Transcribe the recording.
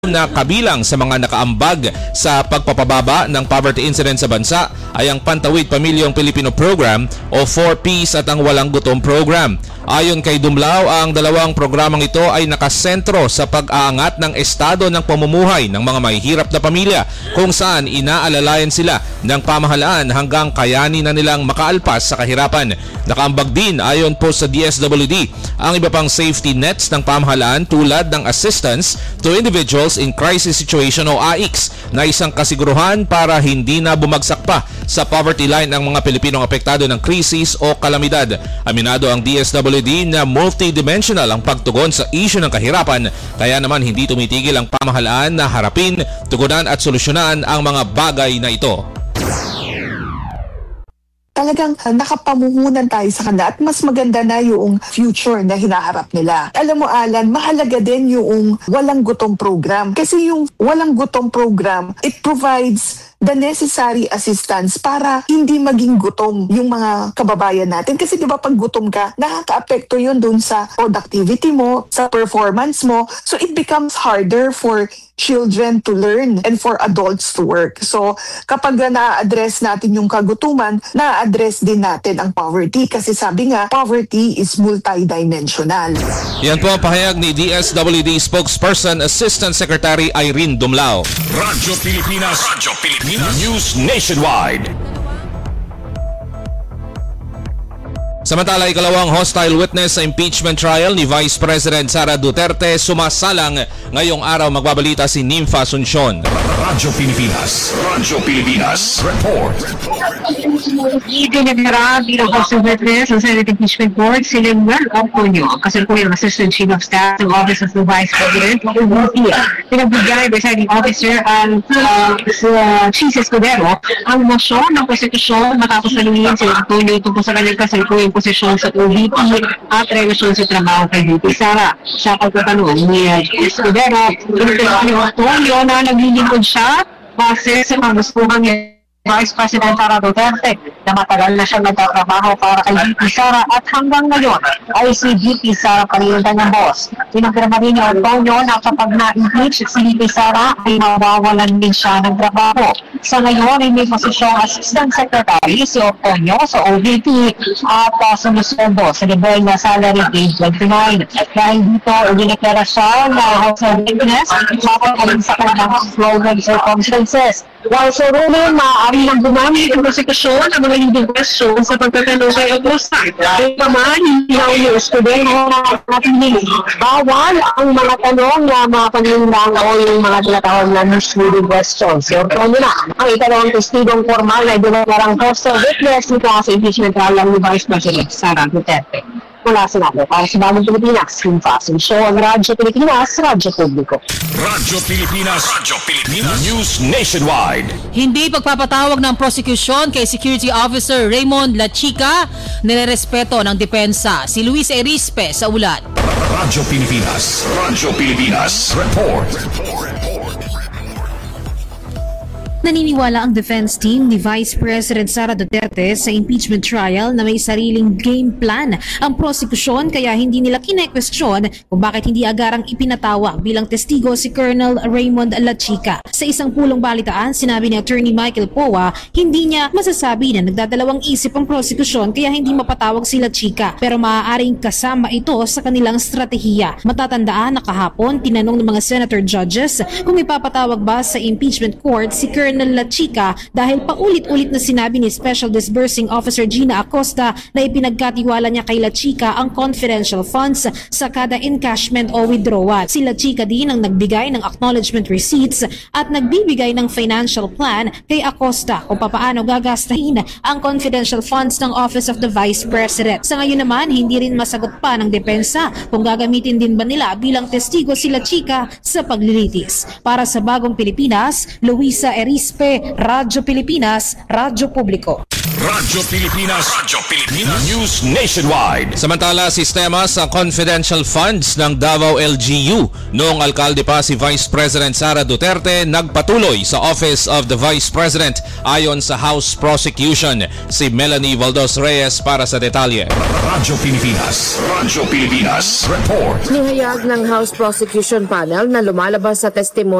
na kabilang sa mga nakaambag sa pagpapababa ng poverty incidence sa bansa ay ang Pantawid Pamilyang Pilipino Program o 4Ps at ang Walang Gutom Program. Ayon kay Dumlao, ang dalawang programang ito ay nakasentro sa pag-aangat ng estado ng pamumuhay ng mga mahihirap na pamilya kung saan inaalalayan sila ng pamahalaan hanggang kayanin na nilang makaalpas sa kahirapan. Nakaambag din ayon po sa DSWD ang iba pang safety nets ng pamahalaan tulad ng Assistance to Individuals in Crisis Situation o AICS na isang kasiguruhan para hindi na bumagsak pa sa poverty line ang mga Pilipinong apektado ng krisis o kalamidad. Aminado ang DSWD na multidimensional ang pagtugon sa isyu ng kahirapan, kaya naman hindi tumitigil ang pamahalaan na harapin, tugunan at solusyonan ang mga bagay na ito. Talagang nakapamuhunan tayo sa kanila at mas maganda na yung future na hinaharap nila. Alam mo Alan, mahalaga din yung Walang Gutom Program. Kasi yung Walang Gutom Program, it provides the necessary assistance para hindi maging gutom yung mga kababayan natin. Kasi di ba pag gutom ka, nakaka-apekto yun dun sa productivity mo, sa performance mo. So it becomes harder for children to learn and for adults to work. So kapag na-address natin yung kagutuman, na-address din natin ang poverty. Kasi sabi nga, poverty is multidimensional. Yan po ang pahayag ni DSWD Spokesperson Assistant Secretary Irene Dumlao. Radyo Pilipinas News Nationwide. Samantala, ikalawang hostile witness sa impeachment trial ni Vice President Sara Duterte sumasalang. Ngayong araw magbabalita si Nympha Asuncion. Radyo Pilipinas Report. Idinagara bilang hostile witness ng Senate Impeachment Board si Lemuel Octonio, ang kasalukuyang Assistant Chief of Staff ng Office of the Vice President o UVP. Pinagbigay presiding officer ang Chief Escudero ang motion ng konstitusyon matapos naluhin si Octonio tungkol sa kanyang kasalukuyang posisyon sa OVP at relasyon sa trabaho kay VP Sara. Sa pagtatanong ni Escudero, pinagtalawan ni Octonio na naglilingkod siya base sa kagustuhan niya Vice President Sara Duterte na matagal na siyang nagtatrabaho para kay VP Sara at hanggang ngayon ay si VP Sara pa rin ang kanyang boss. Pinagkirma rin ni Octonio na kapag na-impeach si VP Sara ay mawawalan din siya ng trabaho. Sa ngayon ay may posisyong Assistant Secretary si Octonio sa OVP at sumusundo sa level na salary grade 29. Dahil dito, idineklara siya na hostile witness mapagaling sa kanyang employment circumstances. While sa ruling, maaari nang gumamit ang prosekusyon ang mga leading questions sa pagtatanong kay Augusta. Kaya naman, hindi na yung Escudero na napiling. Bawal ang mga tanong na mga panlinlang o yung mga tinatawag na misleading questions. So, ito na, ang ikalawang testigong formal na idinaklarang hostile witness nito sa impeachment trial ni Vice President Sara Duterte. Mula sa natin, para sa Bagong Pilipinas, Nympha Asuncion, Radyo Pilipinas, Radyo Publiko. Radyo Pilipinas News Nationwide. Hindi pagpapatawag ng prosecution kay Security Officer Raymond Lachica, nilerespeto ng depensa. Si Luis Erispe sa ulat. Radyo Pilipinas Report. Naniniwala ang defense team ni Vice President Sara Duterte sa impeachment trial na may sariling game plan ang prosekusyon kaya hindi nila kine-question kung bakit hindi agarang ipinatawag bilang testigo si Colonel Raymond Lachica. Sa isang pulong balitaan, sinabi ni Attorney Michael Poa, hindi niya masasabi na nagdadalawang isip ang prosekusyon kaya hindi mapatawag si Lachica pero maaaring kasama ito sa kanilang stratehiya. Matatandaan na kahapon, tinanong ng mga senator judges kung ipapatawag ba sa impeachment court si Colonel Lachica dahil paulit-ulit na sinabi ni Special Disbursing Officer Gina Acosta na ipinagkatiwala niya kay Lachica ang confidential funds sa kada encashment o withdrawal. Si Lachica din ang nagbigay ng acknowledgement receipts at nagbibigay ng financial plan kay Acosta kung papaano gagastahin ang confidential funds ng Office of the Vice President. Sa ngayon naman, hindi rin masagot pa ng depensa kung gagamitin din ba nila bilang testigo si Lachica sa paglilitis. Para sa Bagong Pilipinas, Luisa Erispe, Erispe, Radyo Pilipinas, Radyo Publiko. Radyo Pilipinas. News Nationwide. Samantala, sistema sa confidential funds ng Davao LGU. Noong alkalde pa si Vice President Sara Duterte, nagpatuloy sa Office of the Vice President ayon sa House Prosecution. Si Melanie Valdos Reyes para sa detalye. Radyo Pilipinas. Report. Nihayag ng House Prosecution Panel na lumalabas sa testimonya